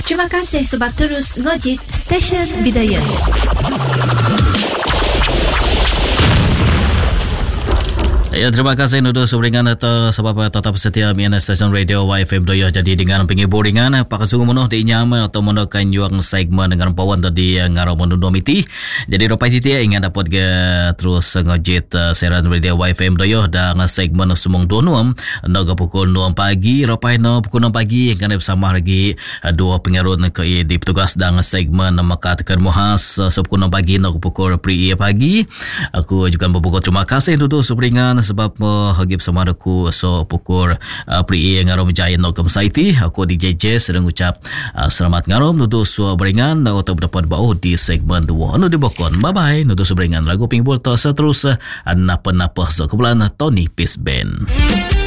Terima kasih sebab terus ngojit stesen Bidayah. Ya, terima kasih untuk subringan atau sebab tetap setia mian stesen radio YFM Doyo. Jadi dengan penghibur ringan pakasung menuh diinyam atau menukan yuang segmen dengan pawan tadi ngarau menundomiti. Jadi ropai titia ingat dapat ke terus ngojit siaran radio YFM Doyo dan segmen sumong donuam naga pukul 2 pagi ropai no pukul 6 pagi kan bersama lagi dua pengarun ke di petugas dan segmen makat kermuhas pukul 6 pagi naga pukul pri pagi. Aku juga berbuka terima kasih untuk subringan sebab hagip sama aku so pukul pri ngarom jayan no kemsaiti. Aku DJ Jess sedang ucap selamat ngarom untuk so beringan atau berdapat bau di segmen 2 no dibokon. Bye bye untuk so beringan lagu pingbol to seterus napa-napa so kebelan Tony Peace Band.